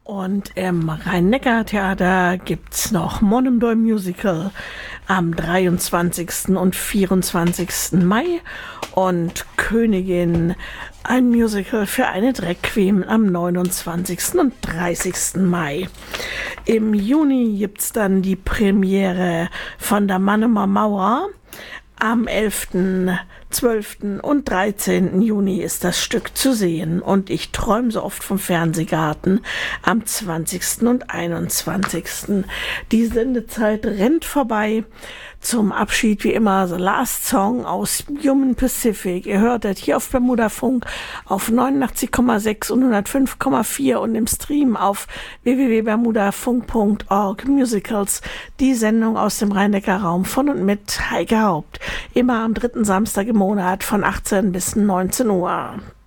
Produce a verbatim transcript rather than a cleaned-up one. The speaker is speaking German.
Und im Rhein-Neckar-Theater gibt's noch Monemdoi Musical am dreiundzwanzigsten und vierundzwanzigsten Mai und Königin, ein Musical für eine Drag Queen am neunundzwanzigsten und dreißigsten Mai. Im Juni gibt's dann die Premiere von der Mannemer Mauer. Am elften, zwölften und dreizehnten Juni ist das Stück zu sehen und ich träume so oft vom Fernsehgarten am zwanzigsten und einundzwanzigsten Die Sendezeit rennt vorbei. Zum Abschied wie immer The Last Song aus Human Pacific. Ihr hört das hier auf Bermuda Funk auf neunundachtzig Komma sechs und hundertfünf Komma vier und im Stream auf w w w punkt bermudafunk punkt org. Musicals, die Sendung aus dem Rhein-Neckar-Raum von und mit Heike Haupt. Immer am dritten Samstag im Monat von achtzehn bis neunzehn Uhr.